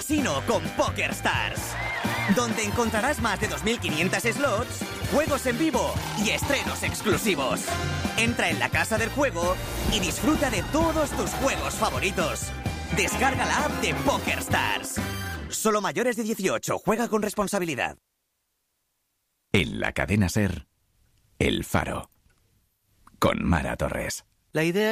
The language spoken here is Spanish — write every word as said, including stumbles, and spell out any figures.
casino con PokerStars, donde encontrarás más de dos mil quinientos slots, juegos en vivo y estrenos exclusivos. Entra en la casa del juego y disfruta de todos tus juegos favoritos. Descarga la app de PokerStars. Solo mayores de dieciocho. Juega con responsabilidad. En la cadena SER, El Faro, con Mara Torres. La idea